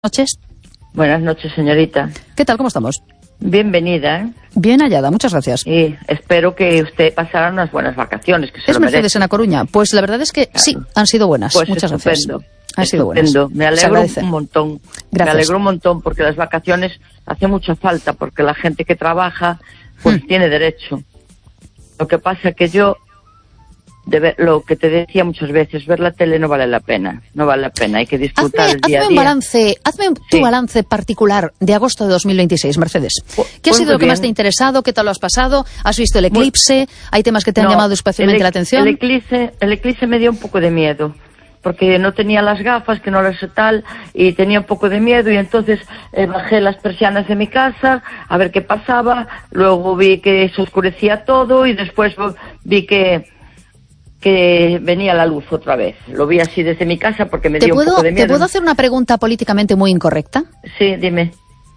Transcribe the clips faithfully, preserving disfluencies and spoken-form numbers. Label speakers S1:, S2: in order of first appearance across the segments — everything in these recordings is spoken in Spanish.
S1: Noches.
S2: Buenas noches, señorita.
S1: ¿Qué tal? ¿Cómo estamos?
S2: Bienvenida, ¿eh?
S1: Bien hallada, muchas gracias.
S2: Y espero que usted pasara unas buenas vacaciones, que se
S1: ¿Es
S2: lo
S1: Mercedes
S2: merece.
S1: en A Coruña? Pues la verdad es que
S2: Claro.
S1: sí, han sido buenas.
S2: Pues
S1: muchas
S2: estupendo.
S1: gracias. Han sido buenas.
S2: Estupendo. Me
S1: Se
S2: alegro
S1: agradece.
S2: un montón.
S1: Gracias.
S2: Me alegro un montón porque las vacaciones hace mucha falta, porque la gente que trabaja pues
S1: Hmm.
S2: tiene derecho. Lo que pasa que yo, de ver, lo que te decía muchas veces, ver la tele no vale la pena. No vale la pena, hay que disfrutar
S1: Hazme,
S2: el día
S1: hazme
S2: a
S1: un
S2: día.
S1: balance, hazme tu
S2: Sí.
S1: balance particular de agosto de dos mil veintiséis, Mercedes.
S2: Pu-
S1: ¿Qué ha
S2: pues
S1: sido
S2: muy
S1: lo que más
S2: bien.
S1: te ha interesado? ¿Qué tal lo has pasado? ¿Has visto el
S2: Muy-
S1: eclipse? ¿Hay temas que te han
S2: No,
S1: llamado especialmente
S2: el,
S1: la
S2: ec-
S1: atención?
S2: El eclipse, el eclipse me dio un poco de miedo, porque no tenía las gafas, que no las sé tal, y tenía un poco de miedo, y entonces eh, bajé las persianas de mi casa a ver qué pasaba, luego vi que se oscurecía todo, y después vo- vi que que venía la luz otra vez. Lo vi así desde mi casa porque me
S1: ¿Te
S2: dio un
S1: puedo,
S2: poco de
S1: ¿Te
S2: miedo.
S1: puedo hacer una pregunta políticamente muy incorrecta?
S2: Sí, dime.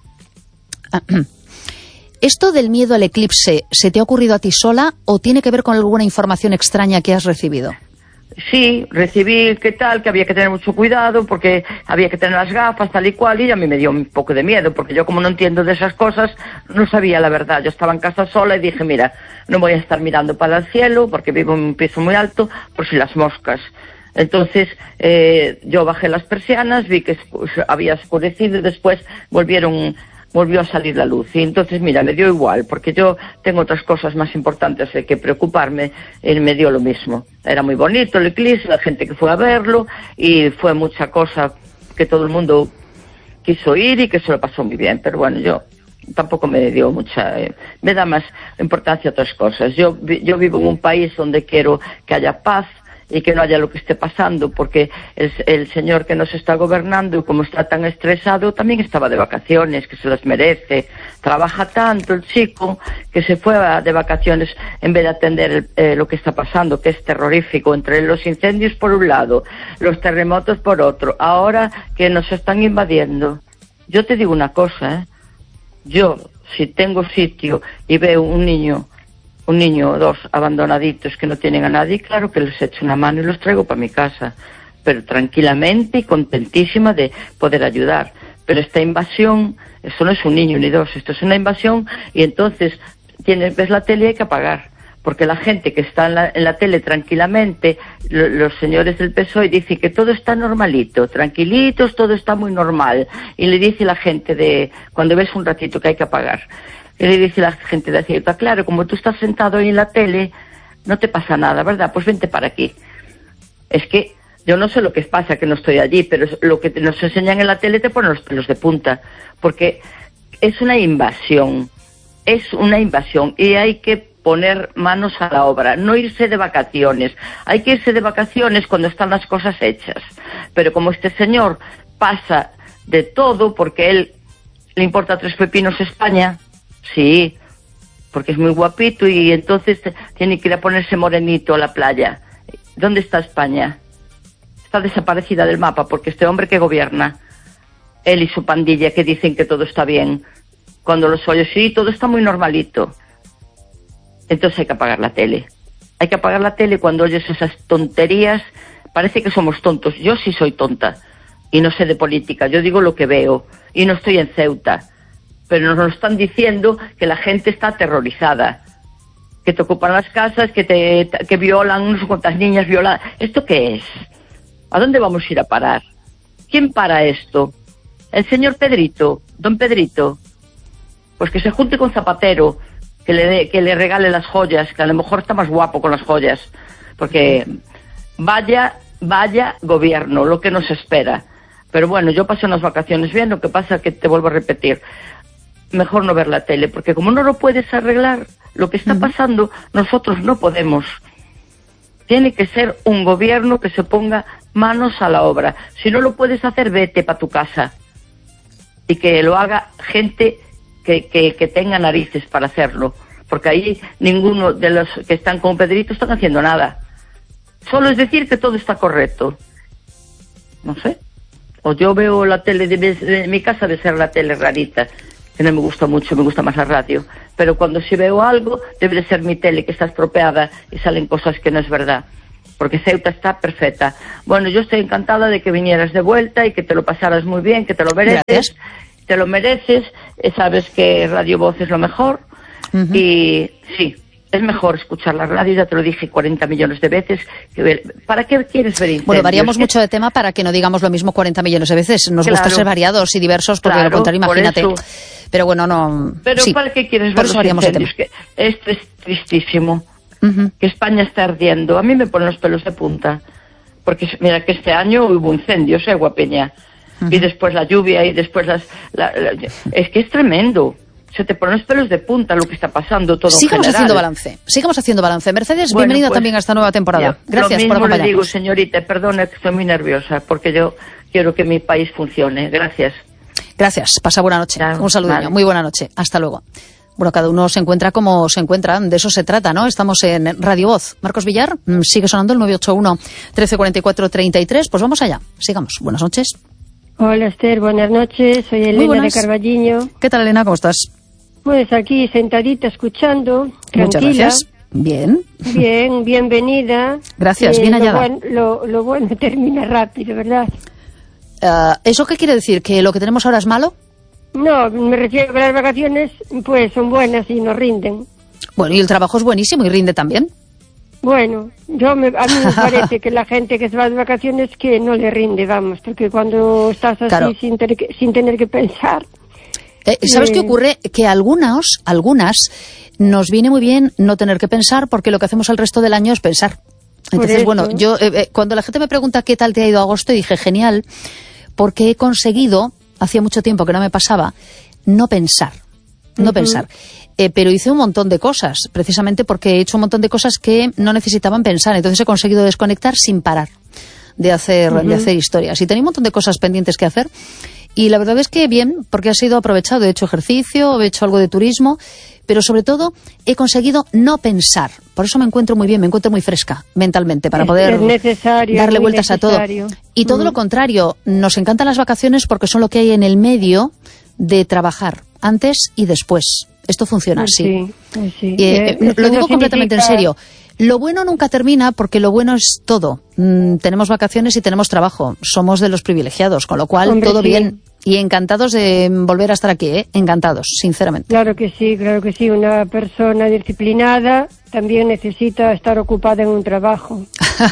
S1: ¿Esto del miedo al eclipse se te ha ocurrido a ti sola o tiene que ver con alguna información extraña que has recibido?
S2: Sí, recibí que tal, que había que tener mucho cuidado porque había que tener las gafas tal y cual, y a mí me dio un poco de miedo porque yo, como no entiendo de esas cosas, no sabía la verdad. Yo estaba en casa sola y dije, mira, no voy a estar mirando para el cielo porque vivo en un piso muy alto por si las moscas. Entonces eh, yo bajé las persianas, vi que escu- había oscurecido y después volvieron... volvió a salir la luz. Y entonces, mira, me dio igual, porque yo tengo otras cosas más importantes de que preocuparme, y me dio lo mismo. Era muy bonito el eclipse, la gente que fue a verlo, y fue mucha cosa que todo el mundo quiso ir y que se lo pasó muy bien. Pero bueno, yo tampoco me dio mucha... Eh, me da más importancia a otras cosas. Yo, vi- yo vivo en un país donde quiero que haya paz, y que no haya lo que esté pasando, porque el, el señor que nos está gobernando, como está tan estresado, también estaba de vacaciones, que se las merece. Trabaja tanto el chico que se fue a- de vacaciones en vez de atender el- eh, lo que está pasando, que es terrorífico, entre los incendios por un lado, los terremotos por otro, ahora que nos están invadiendo. Yo te digo una cosa, ¿eh? Yo, si tengo sitio y veo un niño un niño o dos abandonaditos que no tienen a nadie, claro que les echo una mano y los traigo para mi casa, pero tranquilamente y contentísima de poder ayudar. Pero esta invasión, esto no es un niño ni dos, esto es una invasión, y entonces tienes, ves la tele y hay que apagar, porque la gente que está en la, en la tele tranquilamente, lo, los señores del P S O E dicen que todo está normalito, tranquilitos, todo está muy normal, y le dice la gente de, cuando ves un ratito que hay que apagar, y le dice la gente de Ceuta, claro, como tú estás sentado ahí en la tele, no te pasa nada, ¿verdad? Pues vente para aquí. Es que yo no sé lo que pasa, que no estoy allí, pero es lo que nos enseñan en la tele te pone los pelos de punta, porque es una invasión, es una invasión, y hay que poner manos a la obra, no irse de vacaciones. Hay que irse de vacaciones cuando están las cosas hechas. Pero como este señor pasa de todo, porque él le importa tres pepinos España. Sí, porque es muy guapito y entonces tiene que ir a ponerse morenito a la playa. ¿Dónde está España? Está desaparecida del mapa porque este hombre que gobierna, él y su pandilla, que dicen que todo está bien, cuando los oyes, sí, todo está muy normalito. Entonces hay que apagar la tele. Hay que apagar la tele cuando oyes esas tonterías. Parece que somos tontos. Yo sí soy tonta y no sé de política. Yo digo lo que veo y no estoy en Ceuta. Pero nos están diciendo que la gente está aterrorizada, que te ocupan las casas, que te que violan, no sé cuántas niñas violan. ¿Esto qué es? ¿A dónde vamos a ir a parar? ¿Quién para esto? ¿El señor Pedrito? ¿Don Pedrito? Pues que se junte con Zapatero, que le dé, que le regale las joyas, que a lo mejor está más guapo con las joyas, porque vaya, vaya gobierno, lo que nos espera. Pero bueno, yo pasé unas vacaciones bien, lo que pasa que te vuelvo a repetir, mejor no ver la tele, porque como no lo puedes arreglar, lo que está pasando, nosotros no podemos. Tiene que ser un gobierno que se ponga manos a la obra. Si no lo puedes hacer, vete para tu casa. Y que lo haga gente que, que, que tenga narices para hacerlo. Porque ahí ninguno de los que están con Pedrito están haciendo nada. Solo es decir que todo está correcto. No sé. O yo veo la tele de, de mi casa, de ser la tele rarita, que no me gusta mucho, me gusta más la radio. Pero cuando si veo algo, debe de ser mi tele que está estropeada y salen cosas que no es verdad. porque Ceuta está perfecta. Bueno, yo estoy encantada de que vinieras de vuelta y que te lo pasaras muy bien, que te lo mereces. Gracias. Te lo mereces, eh, sabes que Radio Voz es lo mejor. Uh-huh. Y sí, es mejor escuchar la radio, ya te lo dije cuarenta millones de veces. Que ver, ¿para qué quieres ver incendios?
S1: Bueno, variamos mucho de tema para que no digamos lo mismo cuarenta millones de veces. Nos claro. gusta ser variados y diversos, porque claro, lo contrario, imagínate. Por Pero bueno, no...
S2: Pero sí, ¿para qué quieres ver los incendios? Que es tristísimo. Uh-huh. Que España está ardiendo. A mí me ponen los pelos de punta. Porque mira que este año hubo incendios, ¿eh, Guapeña? Uh-huh. Y después la lluvia y después las... La, la, es que es tremendo. Se te ponen los pelos de punta lo que está pasando todo.
S1: Sigamos haciendo balance. Sigamos haciendo balance. Mercedes, bueno, bienvenida pues, también a esta nueva temporada. Ya, gracias
S2: lo
S1: por
S2: mismo
S1: acompañarnos.
S2: le digo, señorita, perdone que estoy muy nerviosa porque yo quiero que mi país funcione. Gracias.
S1: Gracias. Pasa buena noche. Ya, un saludo. Vale. Muy buena noche. Hasta luego. Bueno, cada uno se encuentra como se encuentra, de eso se trata, ¿no? Estamos en Radio Voz. Marcos Villar, sigue sonando el nueve ocho uno, trece cuarenta y cuatro, treinta y tres. Pues vamos allá, sigamos. Buenas noches.
S3: Hola, Esther, buenas noches. Soy Elena de Carballiño.
S1: ¿Qué tal, Elena? ¿Cómo estás?
S3: Pues aquí sentadita escuchando, tranquila.
S1: Muchas gracias. Bien.
S3: Bien, bienvenida.
S1: Gracias, eh, bien hallada.
S3: Lo, buen, lo, lo bueno termina rápido, ¿verdad?
S1: Uh, ¿Eso qué quiere decir? ¿Que lo que tenemos ahora es malo?
S3: No, me refiero a que las vacaciones pues son buenas y nos rinden.
S1: Bueno, y el trabajo es buenísimo y rinde también.
S3: Bueno, yo me, a mí me parece que la gente que se va de vacaciones que no le rinde, vamos, porque cuando estás así claro. sin, ter, sin tener que pensar...
S1: Eh, ¿Sabes eh... qué ocurre? Que a algunos, algunas nos viene muy bien no tener que pensar porque lo que hacemos el resto del año es pensar. Entonces, bueno, yo eh, eh, cuando la gente me pregunta qué tal te ha ido agosto, dije genial, porque he conseguido... Hacía mucho tiempo que no me pasaba, no pensar, no uh-huh. pensar. Eh, pero hice un montón de cosas, precisamente porque he hecho un montón de cosas que no necesitaban pensar. Entonces he conseguido desconectar sin parar de hacer, uh-huh. de hacer historias. Y tenía un montón de cosas pendientes que hacer. Y la verdad es que bien, porque ha sido aprovechado. He hecho ejercicio, he hecho algo de turismo, pero sobre todo he conseguido no pensar. Por eso me encuentro muy bien, me encuentro muy fresca mentalmente para poder darle vueltas a todo. Y todo mm. lo contrario, nos encantan las vacaciones porque son lo que hay en el medio de trabajar, antes y después. Esto funciona así. Sí, sí. Eh, eh, lo digo no completamente significa... en serio. Lo bueno nunca termina porque lo bueno es todo. Mm, tenemos vacaciones y tenemos trabajo. Somos de los privilegiados, con lo cual Hombre, todo sí. bien. Y encantados de volver a estar aquí, ¿eh? Encantados, sinceramente.
S3: Claro que sí, claro que sí. Una persona disciplinada también necesita estar ocupada en un trabajo.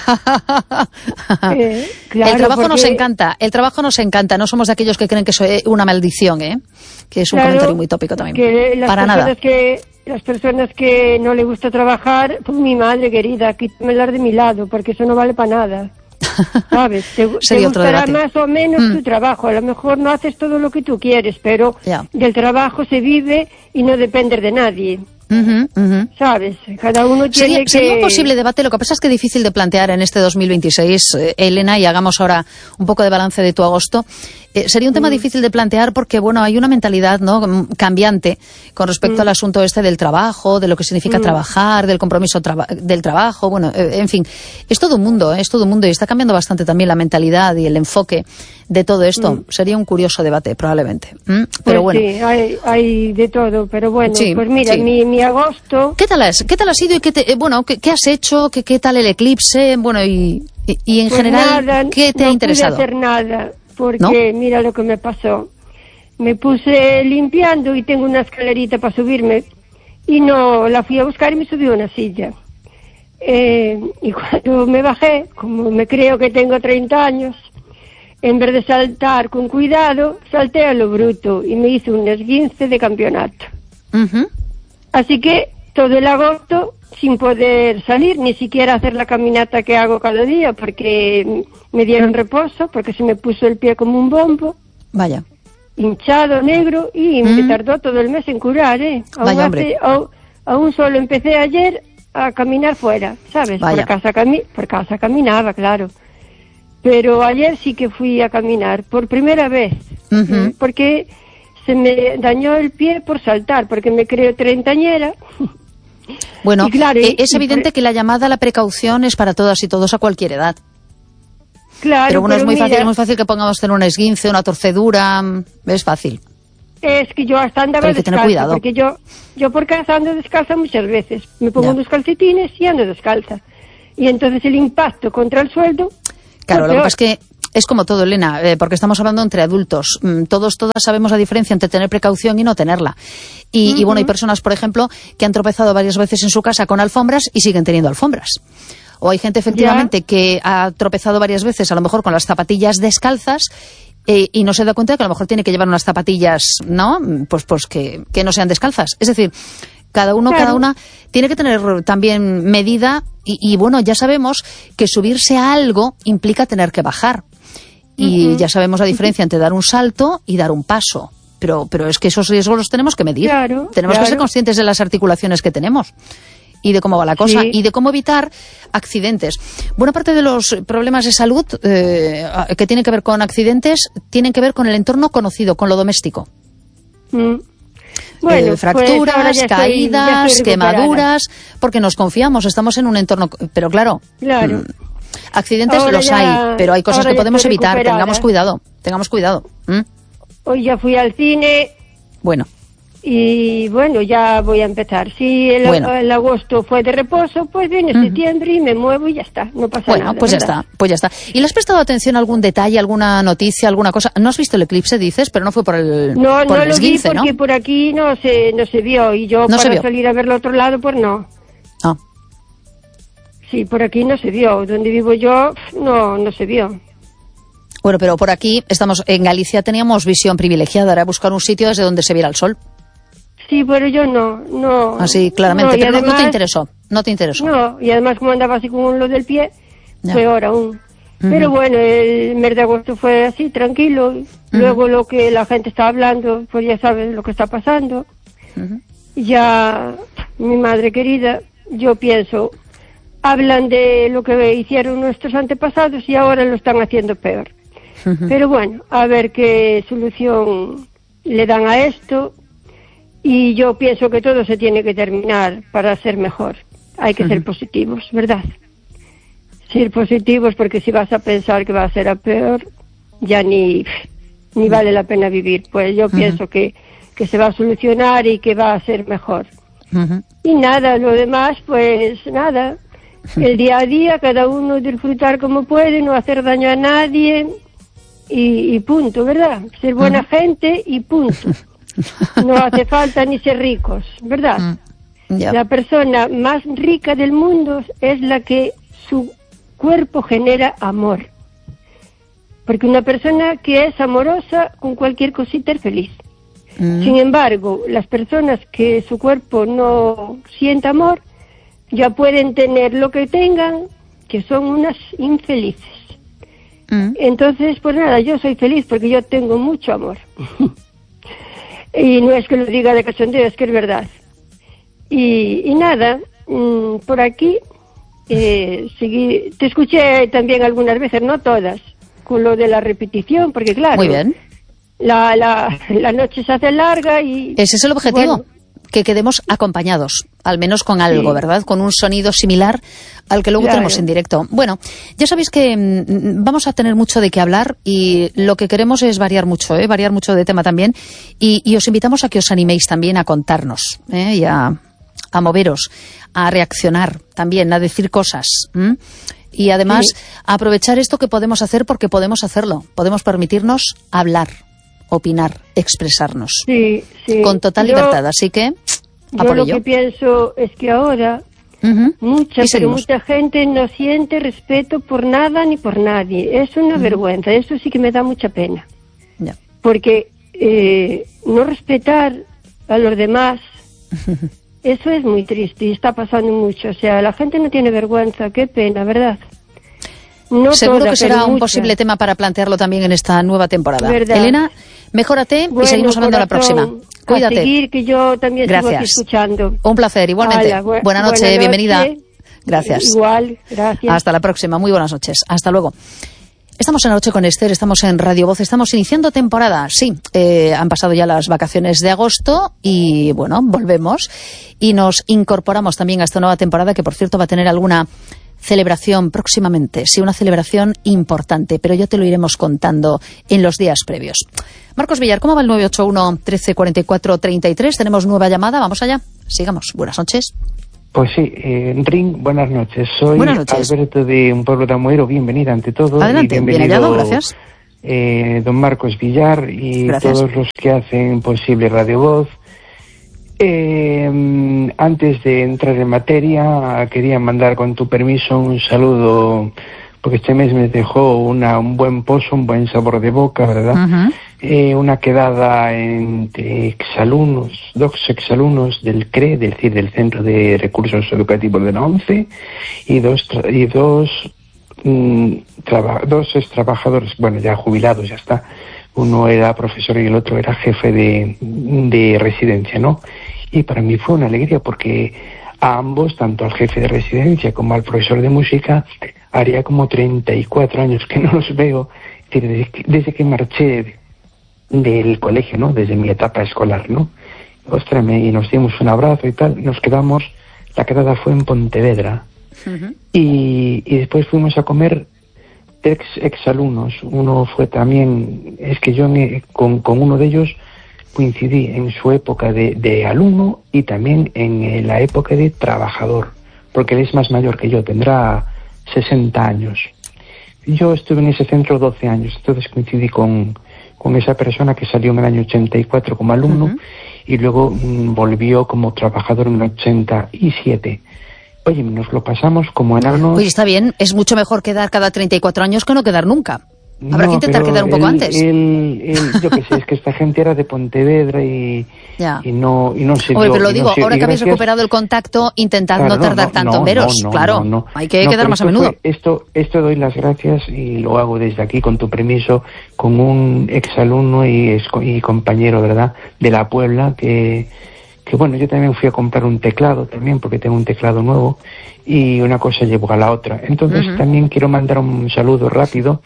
S1: eh, claro, el trabajo porque... nos encanta, el trabajo nos encanta. No somos de aquellos que creen que es una maldición, ¿eh? Que es un claro, comentario muy tópico también.
S3: Que las
S1: Para nada.
S3: Que, las personas que no le gusta trabajar, pues mi madre querida, quítamelas de mi lado, porque eso no vale para nada. ¿Sabes? Te, te gustará más o menos mm. tu trabajo. A lo mejor no haces todo lo que tú quieres, pero yeah. del trabajo se vive y no depender de nadie. Uh-huh, uh-huh. ¿Sabes? Cada uno tiene
S1: sería,
S3: que...
S1: Sería un posible debate, lo que pasa es que es difícil de plantear en este dos mil veintiséis, eh, Elena, y hagamos ahora un poco de balance de tu agosto. Eh, sería un tema mm. difícil de plantear porque, bueno, hay una mentalidad, ¿no?, cambiante con respecto mm. al asunto este del trabajo, de lo que significa mm. trabajar, del compromiso traba- del trabajo, bueno, eh, en fin, es todo un mundo, ¿eh? es todo un mundo y está cambiando bastante también la mentalidad y el enfoque de todo esto. Mm. Sería un curioso debate, probablemente. ¿Mm? Pero
S3: pues
S1: bueno.
S3: Sí, hay, hay de todo, pero bueno,
S1: sí,
S3: pues mira,
S1: sí.
S3: mi, mi agosto...
S1: ¿Qué tal has, qué tal ha sido y qué te, eh, bueno, qué, qué has hecho, qué, qué tal el eclipse, bueno, y, y, y en
S3: pues
S1: general,
S3: nada,
S1: qué te
S3: no
S1: ha interesado?
S3: No pude hacer nada, porque
S1: ¿No?
S3: mira lo que me pasó. Me puse limpiando y tengo una escalerita para subirme y no la fui a buscar y me subí a una silla. Eh, y cuando me bajé, como me creo que tengo treinta años, en vez de saltar con cuidado, salté a lo bruto y me hice un esguince de campeonato. Uh-huh. Así que todo el agosto sin poder salir, ni siquiera hacer la caminata que hago cada día, porque me dieron reposo, porque se me puso el pie como un bombo.
S1: Vaya.
S3: Hinchado, negro, y mm. me tardó todo el mes en curar, ¿eh? Aún,
S1: Vaya,
S3: hace, aún, aún solo empecé ayer a caminar fuera, ¿sabes?
S1: Vaya.
S3: Por casa, cami- por casa caminaba, claro. Pero ayer sí que fui a caminar, por primera vez, uh-huh. ¿eh? Porque se me dañó el pie por saltar, porque me creo treintañera.
S1: Bueno,
S3: claro, y,
S1: es evidente por... que la llamada a la precaución es para todas y todos a cualquier edad.
S3: Claro,
S1: pero bueno,
S3: pero
S1: es muy
S3: mira,
S1: fácil, es muy fácil que pongamos en un esguince, una torcedura, es fácil.
S3: Es que yo hasta andaba
S1: pero hay que tener
S3: descalza,
S1: cuidado.
S3: porque yo, yo por casa ando descalza muchas veces. Me pongo
S1: ya.
S3: unos calcetines y ando descalza. Y entonces el impacto contra el sueldo...
S1: Claro, lo que pasa es que es como todo, Elena, eh, porque estamos hablando entre adultos. Mm, todos, todas sabemos la diferencia entre tener precaución y no tenerla. Y, uh-huh. y bueno, hay personas, por ejemplo, que han tropezado varias veces en su casa con alfombras y siguen teniendo alfombras. O hay gente, efectivamente, ya. que ha tropezado varias veces, a lo mejor con las zapatillas descalzas, eh, y no se da cuenta de que a lo mejor tiene que llevar unas zapatillas, ¿no? Pues, pues que, que no sean descalzas. Es decir, cada uno, claro. cada una tiene que tener también medida y, y bueno, ya sabemos que subirse a algo implica tener que bajar. Y uh-huh. ya sabemos la diferencia entre dar un salto y dar un paso. Pero, pero es que esos riesgos los tenemos que medir.
S3: Claro,
S1: tenemos
S3: claro.
S1: que ser conscientes de las articulaciones que tenemos y de cómo va la cosa sí. y de cómo evitar accidentes. Buena parte de los problemas de salud eh, que tienen que ver con accidentes tienen que ver con el entorno conocido, con lo doméstico.
S3: Mm. Bueno,
S1: eh, fracturas,
S3: pues
S1: caídas,
S3: estoy,
S1: quemaduras, porque nos confiamos, estamos en un entorno... Pero claro...
S3: Claro.
S1: Mm, accidentes
S3: ahora
S1: los
S3: ya,
S1: hay, pero hay cosas que podemos evitar. Tengamos cuidado, tengamos cuidado. ¿Mm?
S3: Hoy ya fui al cine.
S1: Bueno.
S3: Y bueno, ya voy a empezar. Si el,
S1: bueno.
S3: el agosto fue de reposo, pues viene uh-huh. septiembre y me muevo y ya está. No pasa
S1: bueno,
S3: nada.
S1: Bueno, pues ya está, pues ya está. ¿Y le has prestado atención a algún detalle, alguna noticia, alguna cosa? ¿No has visto el eclipse, dices? Pero no fue por el
S3: No,
S1: por
S3: no
S1: el
S3: lo
S1: esguince,
S3: vi porque
S1: ¿no?
S3: por aquí no se, no se vio. Y yo
S1: no
S3: para salir a ver al otro lado, pues no.
S1: Ah.
S3: Sí, por aquí no se vio. Donde vivo yo, no, no se vio.
S1: Bueno, pero por aquí, estamos en Galicia, teníamos visión privilegiada. Era buscar un sitio desde donde se viera el sol.
S3: Sí, pero yo no, no.
S1: Así, claramente,
S3: no,
S1: pero
S3: además,
S1: no te interesó, no te interesó.
S3: No, y además como andaba así con lo del pie, ya. peor aún. Uh-huh. Pero bueno, el mes de agosto fue así, tranquilo. Uh-huh. Luego lo que la gente está hablando, pues ya sabes lo que está pasando. Uh-huh. Ya, mi madre querida, yo pienso, hablan de lo que hicieron nuestros antepasados y ahora lo están haciendo peor. Uh-huh. Pero bueno, a ver qué solución le dan a esto. Y yo pienso que todo se tiene que terminar para ser mejor. Hay que uh-huh. ser positivos, ¿verdad? Ser positivos, porque si vas a pensar que va a ser a peor, ya ni, ni vale la pena vivir. Pues yo uh-huh. pienso que, que se va a solucionar y que va a ser mejor. Uh-huh. Y nada, lo demás, pues nada. El día a día, cada uno disfrutar como puede, no hacer daño a nadie y, y punto, ¿verdad? Ser buena uh-huh. gente y punto. No hace falta ni ser ricos, ¿verdad? Mm, yeah. La persona más rica del mundo es la que su cuerpo genera amor. Porque una persona que es amorosa con cualquier cosita es feliz. Mm. Sin embargo, las personas que su cuerpo no siente amor, ya pueden tener lo que tengan, que son unas infelices. Mm. Entonces, pues nada, yo soy feliz porque yo tengo mucho amor. Y no es que lo diga de cachondeo, es que es verdad. Y, y nada, mmm, por aquí, eh, seguí, te escuché también algunas veces, no todas, con lo de la repetición, porque claro,
S1: muy bien.
S3: La, la, la noche se hace larga y... Ese
S1: es el objetivo, bueno, que quedemos acompañados, al menos con algo, sí. ¿verdad? Con un sonido similar al que luego claro. tenemos en directo. Bueno, ya sabéis que mmm, vamos a tener mucho de qué hablar y lo que queremos es variar mucho, ¿eh? variar mucho de tema también. Y, y os invitamos a que os animéis también a contarnos ¿eh? y a, a moveros, a reaccionar también, a decir cosas. ¿m? Y además sí. a aprovechar esto que podemos hacer porque podemos hacerlo. Podemos permitirnos hablar, opinar, expresarnos.
S3: Sí, sí.
S1: Con total
S3: yo,
S1: libertad. Así que, a
S3: yo
S1: por
S3: lo
S1: ello.
S3: que pienso es que ahora uh-huh. mucha, pero mucha gente no siente respeto por nada ni por nadie. Es una uh-huh. vergüenza. Eso sí que me da mucha pena.
S1: Ya.
S3: Porque eh, no respetar a los demás, uh-huh. eso es muy triste y está pasando mucho. O sea, la gente no tiene vergüenza. Qué pena, ¿verdad? No
S1: Seguro
S3: toda,
S1: que será un
S3: mucha.
S1: posible tema para plantearlo también en esta nueva temporada.
S3: ¿Verdad?
S1: Elena, mejórate
S3: bueno,
S1: y seguimos hablando la próxima. Cuídate.
S3: A seguir, que yo también
S1: Gracias.
S3: sigo aquí escuchando.
S1: Un placer, igualmente.
S3: Hola, bu-
S1: buena noche,
S3: buena
S1: bienvenida.
S3: noche.
S1: Gracias.
S3: Igual, gracias.
S1: Hasta la próxima, muy buenas noches. Hasta luego. Estamos en La Noche con Esther, estamos en Radio Voz, estamos iniciando temporada. Sí, eh, han pasado ya las vacaciones de agosto y, bueno, volvemos y nos incorporamos también a esta nueva temporada que, por cierto, va a tener alguna celebración próximamente. Sí, una celebración importante, pero ya te lo iremos contando en los días previos. Marcos Villar, ¿cómo va el nueve ocho uno, trece cuarenta y cuatro, treinta y tres? Tenemos nueva llamada, vamos allá. Sigamos. Buenas noches.
S4: Pues sí, eh, Ring, buenas noches. Soy
S1: buenas noches.
S4: Alberto de un pueblo de Amoeiro, bienvenida ante todo.
S1: Adelante, bien hallado, gracias.
S4: Eh, don Marcos Villar y
S1: gracias.
S4: todos los que hacen posible Radio Voz. Eh, antes de entrar en materia, quería mandar con tu permiso un saludo, porque este mes me dejó una, un buen pozo, un buen sabor de boca, ¿verdad? Uh-huh. Eh, una quedada entre exalumnos, dos exalumnos del C R E, es decir, del Centro de Recursos Educativos de la ONCE, y dos, y dos, mm, traba, dos ex trabajadores, bueno, ya jubilados, ya está. Uno era profesor y el otro era jefe de, de residencia, ¿no? Y para mí fue una alegría porque a ambos, tanto al jefe de residencia como al profesor de música, haría como treinta y cuatro años que no los veo, desde que, desde que marché del colegio, ¿no? Desde mi etapa escolar, ¿no? Ostras, me, y nos dimos un abrazo y tal, nos quedamos, la quedada fue en Pontevedra, uh-huh. y, y después fuimos a comer ex exalumnos. Uno fue también, es que yo me, con, con uno de ellos coincidí en su época de, de alumno y también en la época de trabajador, porque él es más mayor que yo, tendrá sesenta años. Yo estuve en ese centro doce años, entonces coincidí con, con esa persona que salió en el año ochenta y cuatro como alumno, uh-huh. y luego mmm, volvió como trabajador en el ochenta y siete. Oye, nos lo pasamos como enarnos.
S1: Oye, está bien, es mucho mejor quedar cada treinta y cuatro años que no quedar nunca. Habrá no, que intentar quedar un poco
S4: él,
S1: antes.
S4: Él, él, yo qué sé, es que esta gente era de Pontevedra y, y no y no sé.
S1: Oye, pero lo digo, no, ahora que habéis gracias... recuperado el contacto, intentad claro, no tardar no, tanto no, en veros,
S4: no, no,
S1: claro.
S4: No, no,
S1: hay que quedar más a menudo.
S4: Fue, esto, esto doy las gracias y lo hago desde aquí, con tu permiso, con un exalumno y, y compañero, ¿verdad?, de la Puebla, que, que bueno, yo también fui a comprar un teclado también, porque tengo un teclado nuevo, y una cosa llevó a la otra. Entonces uh-huh. también quiero mandar un saludo rápido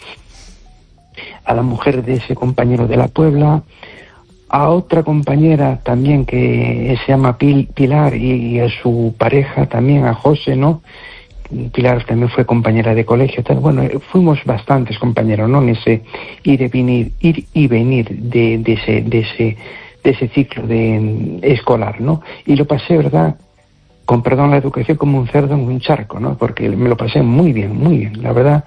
S4: a la mujer de ese compañero de la Puebla, a otra compañera también que se llama Pil, Pilar y, y a su pareja también, a José, ¿no? Pilar también fue compañera de colegio, tal. Bueno, fuimos bastantes compañeros, ¿no? En ese ir y venir, ir y venir de, de ese, de ese, de ese ciclo de escolar, ¿no? Y lo pasé, ¿verdad?, con perdón la educación, como un cerdo en un charco, ¿no? Porque me lo pasé muy bien, muy bien, la verdad.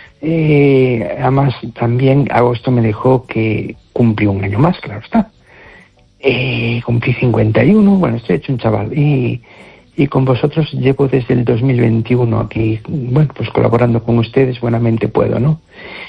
S4: Eh, además también agosto me dejó que cumplí un año más, claro está. Eh, cumplí cincuenta y uno, bueno, estoy hecho un chaval. Y, y con vosotros llevo desde el dos mil veintiuno aquí, bueno, pues colaborando con ustedes, buenamente puedo, ¿no?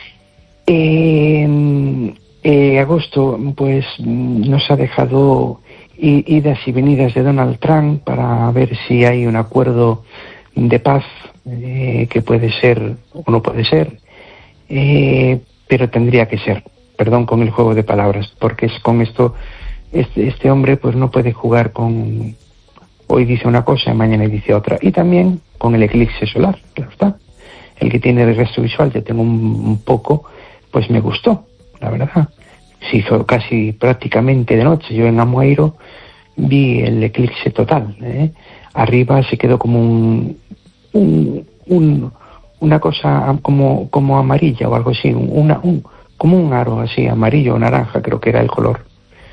S4: Eh, eh, agosto, pues nos ha dejado idas y venidas de Donald Trump para ver si hay un acuerdo de paz eh, que puede ser o no puede ser, eh, pero tendría que ser, perdón con el juego de palabras, porque es con esto, este, este hombre pues no puede jugar con, hoy dice una cosa, mañana dice otra, y también con el eclipse solar, claro está, el que tiene el resto visual, yo tengo un, un poco, pues me gustó, la verdad. Se hizo casi prácticamente de noche. Yo en Amoeiro vi el eclipse total, ¿eh? Arriba se quedó como un, un, un una cosa como como amarilla o algo así, una un como un aro así amarillo o naranja, creo que era el color.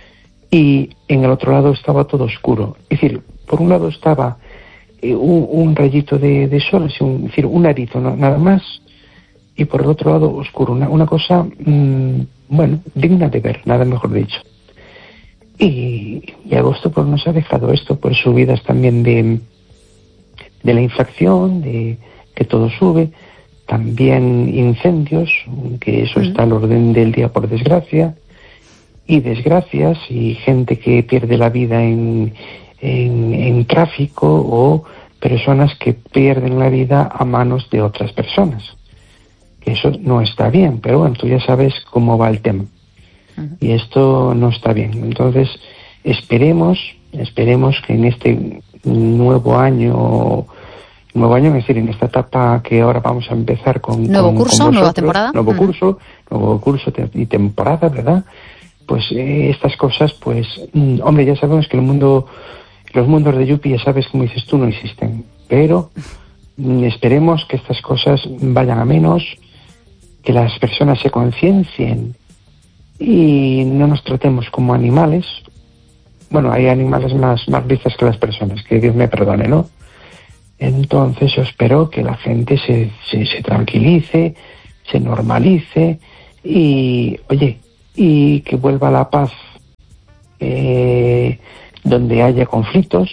S4: Y en el otro lado estaba todo oscuro. Es decir, por un lado estaba eh, un, un rayito de, de sol, así un, es decir, un arizo, ¿no?, nada más, y por el otro lado oscuro, una, una cosa mmm, bueno, digna de ver, nada mejor dicho. Y, y agosto pues nos ha dejado esto, por subidas también de, de la inflación, de que todo sube, también incendios, que eso está al orden del día por desgracia, y desgracias, y gente que pierde la vida en, en, en tráfico, o personas que pierden la vida a manos de otras personas. Eso no está bien, pero bueno, tú ya sabes cómo va el tema. Uh-huh. Y esto no está bien. Entonces, esperemos, esperemos que en este nuevo año, nuevo año, es decir, en esta etapa que ahora vamos a empezar con...
S1: ¿Nuevo
S4: con,
S1: curso,
S4: con
S1: nueva temporada?
S4: Nuevo uh-huh. curso, nuevo curso te- y temporada, ¿verdad? Pues eh, estas cosas, pues, mm, hombre, ya sabemos que el mundo, los mundos de Yupi, ya sabes, como dices tú, no existen. Pero mm, esperemos que estas cosas vayan a menos, que las personas se conciencien y no nos tratemos como animales. Bueno, hay animales más, más listos que las personas, que Dios me perdone, ¿no? Entonces yo espero que la gente se, se, se tranquilice, se normalice y, oye, y que vuelva la paz eh, donde haya conflictos.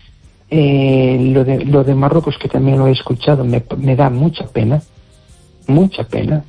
S4: Eh, lo de lo de Marruecos, que también lo he escuchado, me, me da mucha pena, mucha pena,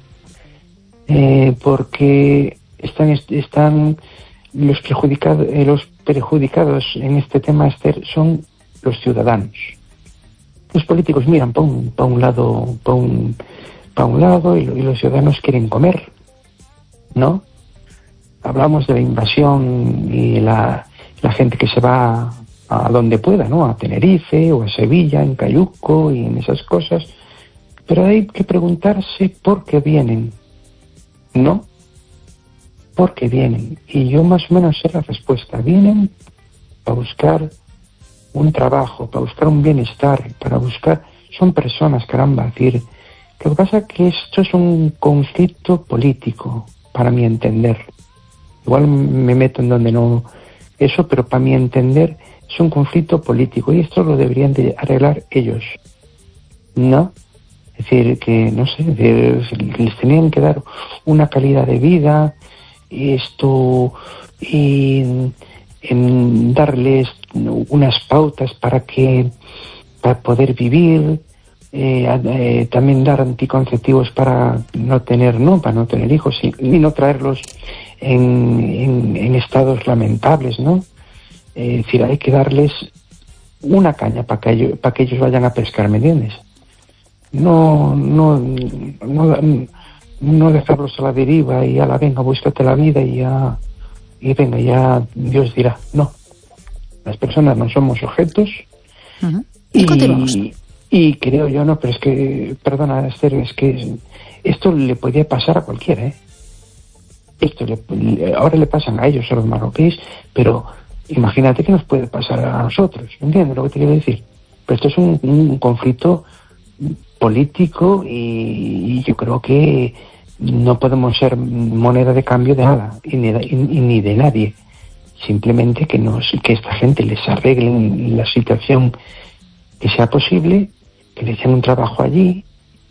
S4: eh, porque están están los perjudicados, eh, los perjudicados en este tema, Esther, son los ciudadanos. Los políticos miran para un, pa un lado, para un, pa un lado y, y los ciudadanos quieren comer, ¿no? Hablamos de la invasión y la, la gente que se va a donde pueda, ¿no? A Tenerife o a Sevilla, en Cayuco y en esas cosas. Pero hay que preguntarse por qué vienen, ¿no? ¿Por qué vienen? Y yo más o menos sé la respuesta. Vienen para buscar un trabajo, para buscar un bienestar, para buscar... Son personas, caramba, es decir... Lo que pasa es que esto es un conflicto político, para mi entender. Igual me meto en donde no... Eso, pero para mi entender es un conflicto político y esto lo deberían de arreglar ellos, ¿no? Es decir, que, no sé, decir, les tenían que dar una calidad de vida, y esto, y en darles unas pautas para que, para poder vivir, eh, eh, también dar anticonceptivos para no tener, no, para no tener hijos y, y no traerlos en, en, en estados lamentables, ¿no? Eh, es decir, hay que darles una caña para que ellos, para que ellos vayan a pescar, ¿me entiendes? No, no, no, no dejarlos a la deriva y a la venga, búscate la vida y ya, y venga, ya Dios dirá. No, las personas no somos objetos.
S1: Uh-huh. Y,
S4: y, y creo yo, no, pero es que, perdona, Esther, es que esto le podría pasar a cualquiera, ¿eh? Esto le, ahora le pasan a ellos, a los marroquíes, pero imagínate que nos puede pasar a nosotros, ¿entiendes lo que te quiero decir? Pero esto es un, un conflicto político y, y yo creo que no podemos ser moneda de cambio de nada y ni de, y, y ni de nadie. Simplemente que nos, que esta gente les arregle la situación que sea posible, que les den un trabajo allí.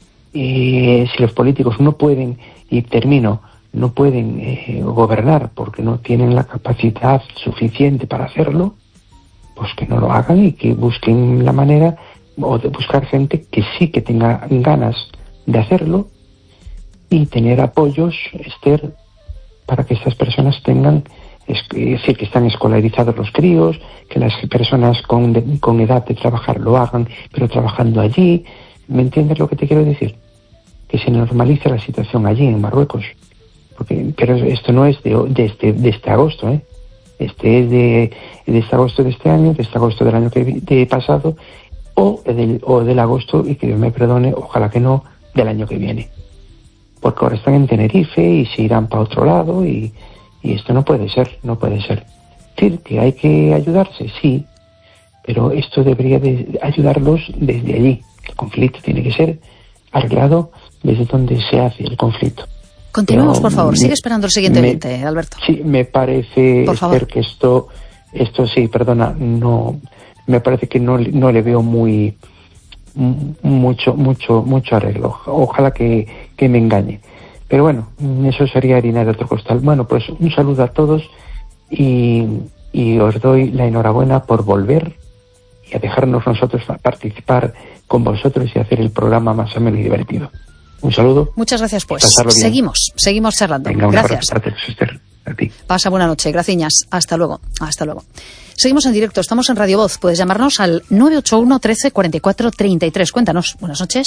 S4: Y si los políticos no pueden, y termino, no pueden eh, gobernar porque no tienen la capacidad suficiente para hacerlo, pues que no lo hagan y que busquen la manera, o de buscar gente que sí que tenga ganas de hacerlo y tener apoyos, Esther, para que estas personas tengan, es decir, que están escolarizados los críos, que las personas con, de, con edad de trabajar lo hagan, pero trabajando allí. ¿Me entiendes lo que te quiero decir? Que se normalice la situación allí en Marruecos. Porque, pero esto no es de, de, este, de este agosto, ¿eh? Este es de, de este agosto de este año, de este agosto del año que de pasado, o del, o del agosto, y que Dios me perdone, ojalá que no, del año que viene. Porque ahora están en Tenerife y se irán para otro lado y, y esto no puede ser, no puede ser. Es decir, que hay que ayudarse, sí, pero esto debería de ayudarlos desde allí. El conflicto tiene que ser arreglado desde donde se hace el conflicto.
S1: Continuemos, pero, por favor.
S4: Me,
S1: Sigue esperando el siguiente
S4: me,
S1: oyente, Alberto.
S4: Sí, me parece, Esther, que esto, esto sí, perdona, no, me parece que no, no le veo muy, mucho, mucho, mucho arreglo. Ojalá que, que me engañe. Pero bueno, eso sería harina de otro costal. Bueno, pues un saludo a todos y, y os doy la enhorabuena por volver y a dejarnos nosotros participar con vosotros y hacer el programa más ameno y divertido. Un saludo.
S1: Muchas gracias, pues. Seguimos, seguimos charlando.
S4: Venga,
S1: gracias.
S4: Esther, a ti.
S1: Pasa buena noche, gracias. Hasta luego, hasta luego. Seguimos en directo, estamos en Radio Voz. Puedes llamarnos al nueve ocho uno, trece, cuarenta y cuatro, treinta y tres. Cuéntanos. Buenas noches.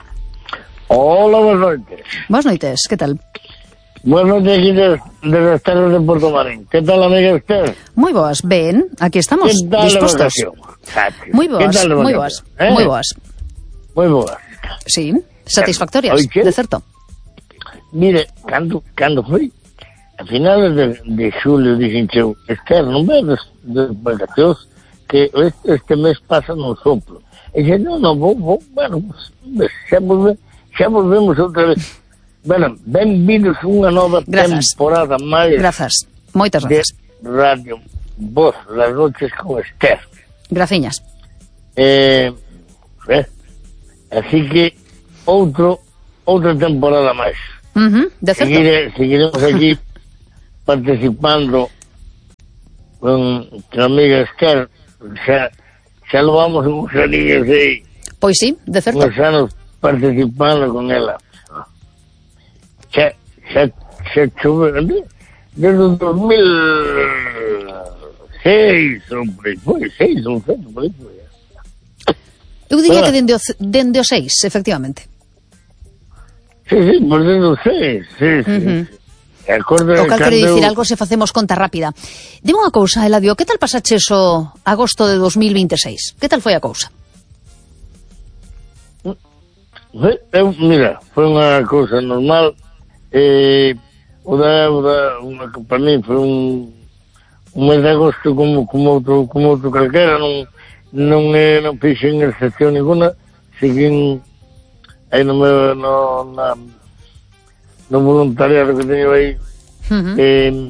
S5: Hola, buenas noches.
S1: Buenas noches, ¿qué tal?
S5: Buenas noches aquí de, de las terras de Puerto Marín. ¿Qué tal, amiga usted?
S1: Muy boas, ben, aquí estamos,
S5: ¿Qué tal
S1: dispuestos. Muy boas, muy boas,
S5: ¿Eh?
S1: muy boas.
S5: Muy boas.
S1: Sí, satisfactorias, de certo.
S5: Mire, cando, cando foi, a finales de, de xulio, dixen eu, Esther, non vedes de vacacións que este, este mes pasa no soplo. E dixen, non, non, vou, vou, bueno, pues, xa, volve, xa volvemos outra vez. Bueno, benvidos unha nova Grazas. temporada máis.
S1: Grazas, moitas grazas.
S5: De Radio Voz, las noches con Esther.
S1: Graciñas.
S5: Eh, eh? Así que outro outra temporada máis.
S1: Uh-huh, de certo.
S5: Seguire, seguiremos aquí participando con a amiga Esther, xa, xa lo vamos uns aninhos aí.
S1: Pois sí, de certo.
S5: Uns anos participando con ela. Xa, xa, xa chove, desde o dos mil seis, ou por aí, foi, seis, ou sete, por aí, foi.
S1: Eu diría que dende o, dende o seis, efectivamente.
S5: Sí, sí, por dende o seis, sí, sí. Uh-huh. Acordo,
S1: o cal quere dicir
S5: eu...
S1: algo se facemos conta rápida. Dime unha cousa, Eladio, que tal pasaches o agosto de dos mil veintiséis? Que tal foi a cousa?
S5: Eu, mira, foi unha cousa normal. Eh, o da, o da, uma, para mí foi un, un mes de agosto como, como outro, como outro calquera, non, non, eh, non fixen excepción ninguna, seguín aí no meu, no, na, no voluntariado que teño aí, uh-huh. eh,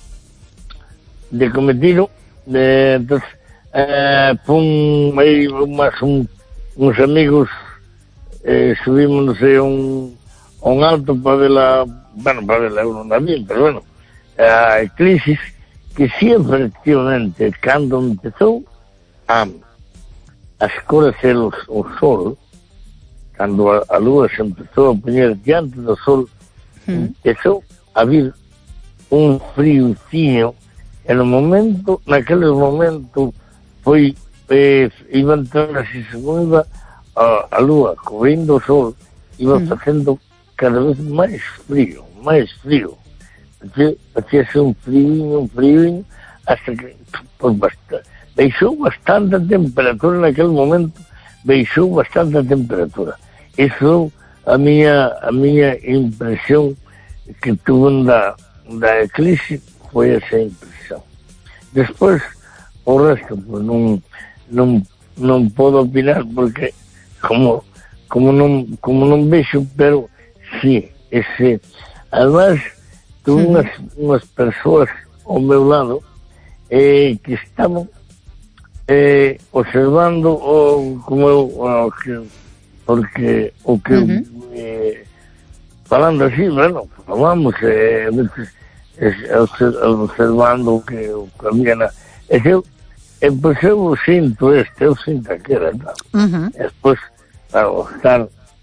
S5: de cometido, de, entonces, eh, pon aí máis un, uns amigos, eh, subimos, non sei, un, un alto para ver la, bueno, para ver la, eu non la vi, pero bueno, a eclipsis, que sí, efectivamente, cando empezou a, a escurecer o, o sol, cando a, a lúa se empezou a poñer diante do sol, mm. empezou a vir un friocinho, e no momento, naquele momento, foi, eh, iba a entrar así, según iba a, a lúa cobrindo o sol, iba mm. facendo cada vez máis frío, máis frío. Hacíase un frío, un frío, hasta que pues, bastante, baixou bastante a temperatura naquele momento, baixou bastante a temperatura. Eso a miña a miña impresión que tuve da, da eclipse foi esa impresión. Despois, o resto, pues, non, non, non podo opinar porque como como non como non vexo, pero sí, ese, además tuve sí. unhas, unhas persoas ao meu lado eh, que estaban eh, observando o, como eu, o que porque o que uh-huh. eh, falando así, bueno, falamos eh, eh, observando o que, o que había na, e eu, e pois eu sinto este, eu sinto aquela, uh-huh. e despois ao estar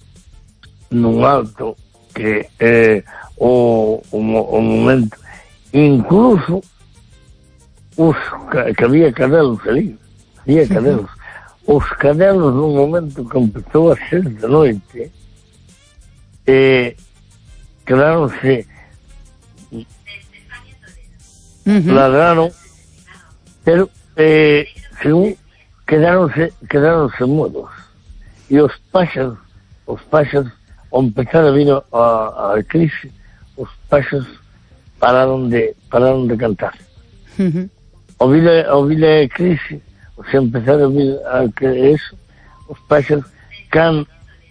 S5: nun alto que eh, o, o, o momento incluso os que había cadelos ali, había cadelos. Uh-huh. Os cadelos, no momento que empezou a ser de noite, eh, quedaronse, uh-huh. ladraron, pero, eh, según, quedaronse, quedaronse mudos. E os páxaros, os páxaros, ao empezar a vir a, a eclipse, os páxaros pararon de, pararon de cantar. Uh-huh. Ao vir a, ao vir a eclipse, se empezar a ver a que eso, os páxaros, can,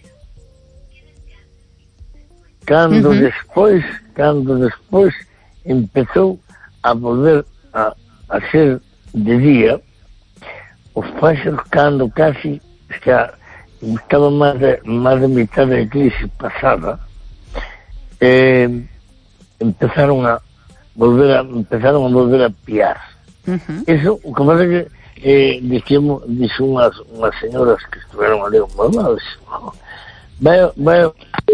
S5: cando uh-huh. despois, cando despois empezou a volver a, a ser de día, os páxaros, cando casi está, estaba máis de, máis de mitad da eclipse pasada, eh, empezaron a volver a, empezaron a volver a piar. Uh-huh. Eso, o que pasa que Eh, dixemos, dixo unhas, unhas señoras que estiveron ali un lado, vai, vai.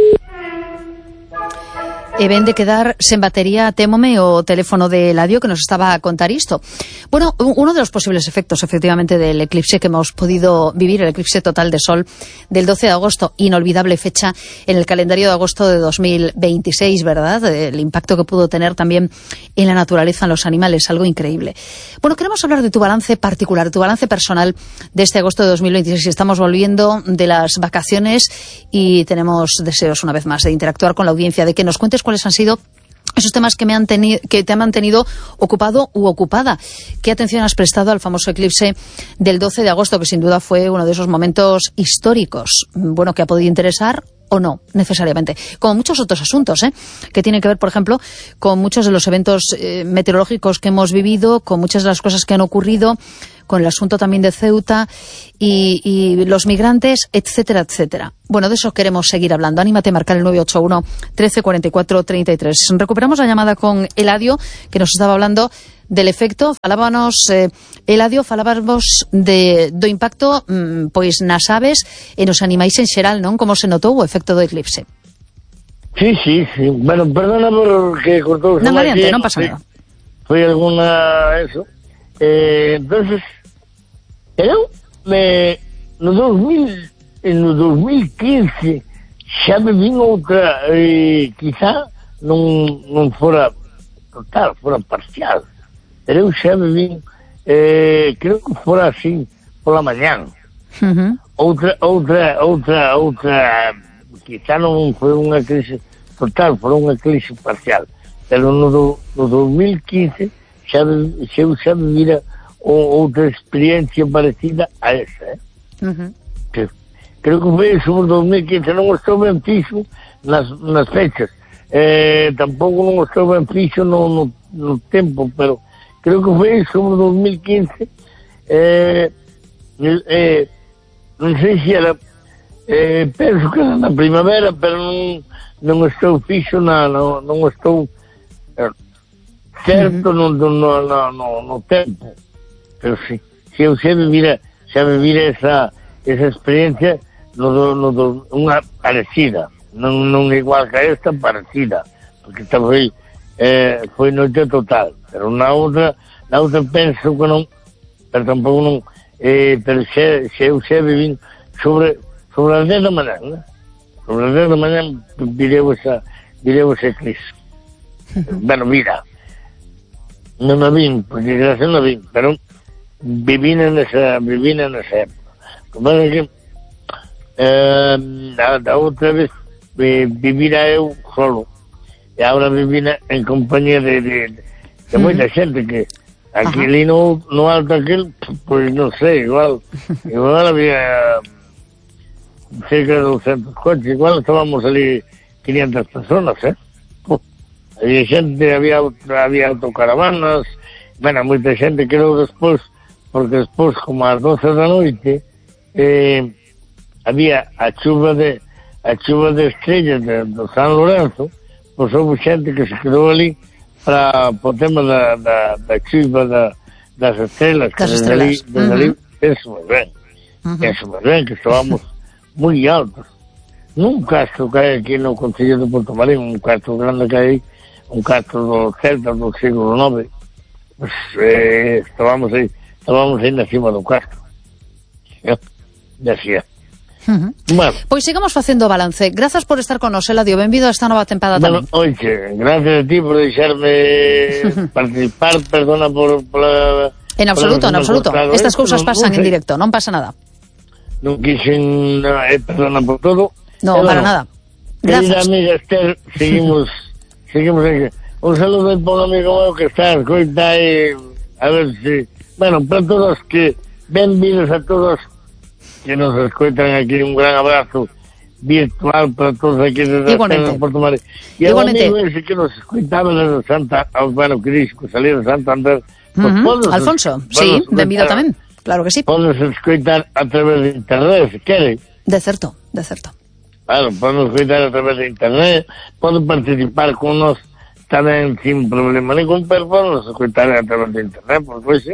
S1: E ven de quedar sen batería, témome, o teléfono de Eladio que nos estaba a contar isto. Bueno, uno de los posibles efectos, efectivamente, del eclipse que hemos podido vivir, el eclipse total de sol del doce de agosto, inolvidable fecha en el calendario de agosto de dos mil veintiséis, ¿verdad? El impacto que pudo tener también en la naturaleza, en los animales, algo increíble. Bueno, queremos hablar de tu balance particular, de tu balance personal de este agosto de dos mil veintiséis. Estamos volviendo de las vacaciones y tenemos deseos, una vez más, de interactuar con la audiencia, de que nos cuentes cuáles han sido esos temas que me han tenido, que te han mantenido ocupado u ocupada. ¿Qué atención has prestado al famoso eclipse del doce de agosto, que sin duda fue uno de esos momentos históricos, bueno, que ha podido interesar o no, necesariamente? Como muchos otros asuntos, ¿eh? Que tienen que ver, por ejemplo, con muchos de los eventos eh, meteorológicos que hemos vivido, con muchas de las cosas que han ocurrido, con el asunto también de Ceuta y, y los migrantes, etcétera, etcétera. Bueno, de eso queremos seguir hablando. Anímate a marcar el nueve ocho uno, trece cuarenta y cuatro, treinta y tres. Recuperamos la llamada con Eladio, que nos estaba hablando del efecto. Falábamos, eh, Eladio, falábamos de, do impacto mm, pois nas aves e nos animais en xeral, non? Como se notou o efecto do eclipse?
S5: Sí, sí, sí. Bueno, perdona por que cortou.
S1: Non, adiante, non pasa nada.
S5: Foi alguna eso. Eh, entonces, eu me no dos mil, no dos mil quince xa me vin outra, eh, quizá non, non fora total, fora parcial. Pero eu xa me vin, eh, creo que fora así pola mañán.
S1: Uh-huh.
S5: Outra, outra, outra, outra, quizá non foi unha crise total, foi unha crise parcial. Pero no, do, no dos mil quince xa, xa, xa me vira o, outra experiencia parecida a esa, eh?
S1: Uh-huh.
S5: Que, creo que foi sobre dos mil quince, non estou ben fixo nas, nas fechas, eh, tampouco non estou ben fixo no, no, no tempo, pero creo que foi sobre dos mil quince, eh, eh, non sei se era, eh, penso que era na primavera, pero non, non estou fixo na, no, non estou eh, certo no, no, no, no, no tempo, pero si, si eu xa vivira, xa vivira esa, esa experiencia no, no, no, unha parecida, non, non igual que esta, parecida, porque esta foi, eh, foi noite total, pero na outra, na outra penso que non, pero tampouco non, eh, pero xa, xa eu xa vivin sobre, sobre as dez da manhã, né? Sobre as dez da manhã vireu esa, vireu esa crise. Bueno, mira, non a vin, porque gracias non a vin, pero vivina nesa, vivina nesa época. Como é que eh, a, a outra vez eh, vivira eu solo, e agora vivina en compañía de, de, de moita uh-huh. xente que aquí ali no, no alto aquel, pois non sei, igual, igual había cerca de doscientos coches, igual estábamos ali quinientas personas, eh? Había xente, había, había autocaravanas, bueno, moita xente quedou despois, porque despois, como ás doce da noite, eh, había a chuva de a chuva de estrellas de, de San Lorenzo, pois houve xente que se quedou ali para o tema da, da, da chuva da, das estrelas, que desde ali, desde ali, eso moi ben, uh-huh. eso moi ben, que estábamos moi altos. Nun castro que hai aquí no Concello de Porto Marín, un castro grande que hai, un castro do Celta do século nove, pues, eh, estábamos aí, estábamos aí na cima do castro. Eh, decía.
S1: Uh-huh. Bueno. Pois sigamos facendo o balance. Grazas por estar con nos, Eladio. Benvido a esta nova tempada
S5: bueno,
S1: tamén.
S5: Oixe, gracias a ti por deixarme participar, perdona por... por la,
S1: en absoluto, en absoluto. Estas cousas no, pasan no en directo, non pasa nada.
S5: Non quixen, eh, perdona por todo.
S1: No, eh, para bueno, nada. Gracias.
S5: Querida amiga Esther, seguimos... Seguimos aquí. Un saludo para un amigo mío que está en escoita e a ver si... Bueno, para todos que... Benvidos a todos que nos escoitan aquí. Un gran abrazo virtual para todos aquí desde
S1: Igualmente.
S5: Porto Marín. E ao amigo ese que nos escoitaba desde Santa... Bueno, que dixo que salía de Santander.
S1: Pues uh-huh. Alfonso, sí, benvido tamén. Claro que sí.
S5: Podes escoitar a través de internet, se quere.
S1: De certo, de certo.
S5: Claro, podemos escoitar a través de internet, poden participar con nos tamén sin problema ningún, pero podemos escoitar a través de internet, por supuesto.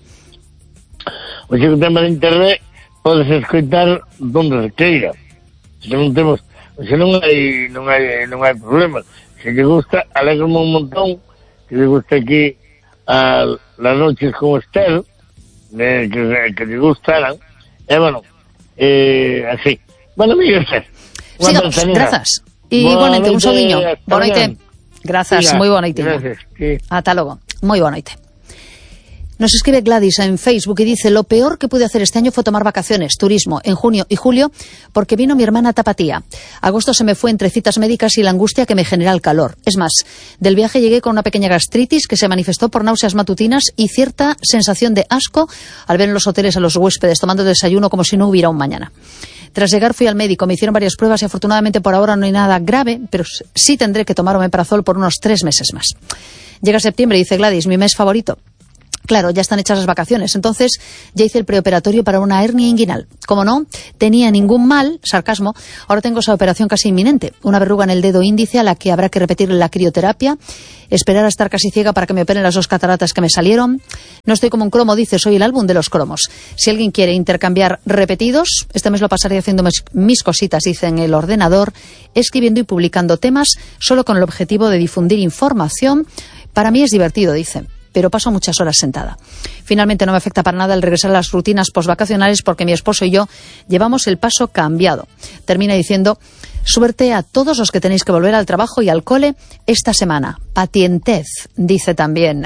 S5: O sea, o tema de internet podes escoitar donde se queira. Se non temos, se non hai, non hai, non hai problema. Se te gusta, alegrame un montón, que te gusta aquí a las noches con Esther, eh, que, que te gustaran, e eh, bueno, eh, así. Bueno, amiga Esther.
S1: Sigamos, grazas. E igualmente, un soviño. Boa noite. Grazas, moi boa noite. Ata logo. Moi boa noite. Nos escribe Gladys en Facebook y dice: lo peor que pude hacer este año fue tomar vacaciones, turismo, en junio y julio, porque vino mi hermana Tapatía. Agosto se me fue entre citas médicas y la angustia que me genera el calor. Es más, del viaje llegué con una pequeña gastritis que se manifestó por náuseas matutinas y cierta sensación de asco al ver en los hoteles a los huéspedes tomando desayuno como si no hubiera un mañana. Tras llegar fui al médico, me hicieron varias pruebas y afortunadamente por ahora no hay nada grave, pero sí tendré que tomar omeprazol por unos tres meses más. Llega septiembre, dice Gladys, mi mes favorito. Claro, ya están hechas las vacaciones, entonces ya hice el preoperatorio para una hernia inguinal. Como no tenía ningún mal, sarcasmo, ahora tengo esa operación casi inminente. Una verruga en el dedo índice a la que habrá que repetir la crioterapia, esperar a estar casi ciega para que me operen las dos cataratas que me salieron. No estoy como un cromo, dice, soy el álbum de los cromos. Si alguien quiere intercambiar repetidos, este mes lo pasaré haciendo mis, mis cositas, dice, en el ordenador, escribiendo y publicando temas, solo con el objetivo de difundir información. Para mí es divertido, dice, pero paso muchas horas sentada. Finalmente no me afecta para nada el regresar a las rutinas postvacacionales porque mi esposo y yo llevamos el paso cambiado. Termina diciendo, suerte a todos los que tenéis que volver al trabajo y al cole esta semana. Patientez, dice también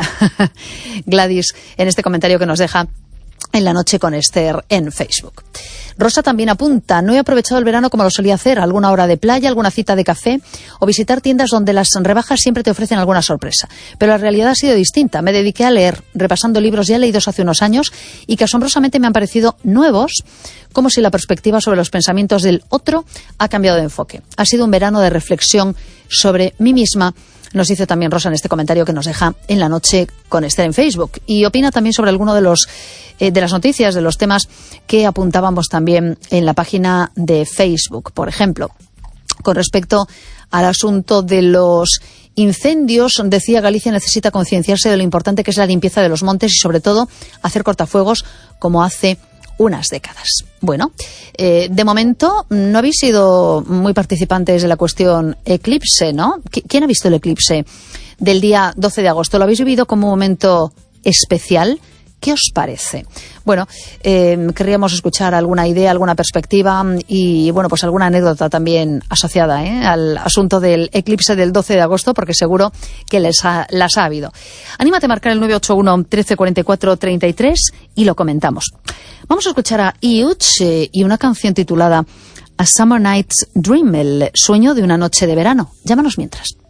S1: Gladys en este comentario que nos deja en La Noche con Esther en Facebook. Rosa también apunta, no he aprovechado el verano como lo solía hacer, alguna hora de playa, alguna cita de café o visitar tiendas donde las rebajas siempre te ofrecen alguna sorpresa. Pero la realidad ha sido distinta. Me dediqué a leer, repasando libros ya leídos hace unos años y que asombrosamente me han parecido nuevos, como si la perspectiva sobre los pensamientos del otro ha cambiado de enfoque. Ha sido un verano de reflexión sobre mí misma. Nos dice también Rosa en este comentario que nos deja en La Noche con Esther en Facebook. Y opina también sobre alguno de los eh, de las noticias, de los temas que apuntábamos también en la página de Facebook. Por ejemplo, con respecto al asunto de los incendios, decía, Galicia necesita concienciarse de lo importante que es la limpieza de los montes y sobre todo hacer cortafuegos como hace unas décadas. Bueno, eh, de momento no habéis sido muy participantes de la cuestión eclipse, ¿no? ¿Quién ha visto el eclipse del día doce de agosto? ¿Lo habéis vivido como un momento especial? ¿Qué os parece? Bueno, eh, querríamos escuchar alguna idea, alguna perspectiva y, bueno, pues alguna anécdota también asociada ¿eh? al asunto del eclipse del doce de agosto, porque seguro que les ha, las ha habido. Anímate a marcar el nueve ocho uno, trece cuarenta y cuatro, treinta y tres y lo comentamos. Vamos a escuchar a Iuch eh, y una canción titulada A Summer Night's Dream, el sueño de una noche de verano. Llámanos mientras.